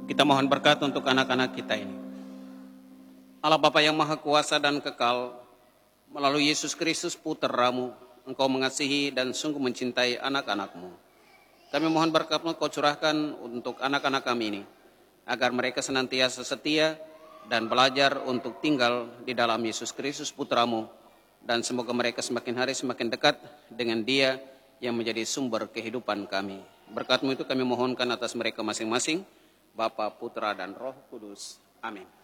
Kita mohon berkat untuk anak-anak kita ini. Allah Bapa yang Maha Kuasa dan Kekal, melalui Yesus Kristus Putra-Mu, Engkau mengasihi dan sungguh mencintai anak-anak-Mu. Kami mohon berkat-Mu Kau curahkan untuk anak-anak kami ini, agar mereka senantiasa setia dan belajar untuk tinggal di dalam Yesus Kristus Putra-Mu, dan semoga mereka semakin hari semakin dekat dengan Dia yang menjadi sumber kehidupan kami. Berkat-Mu itu kami mohonkan atas mereka masing-masing, Bapa, Putra, dan Roh Kudus. Amin.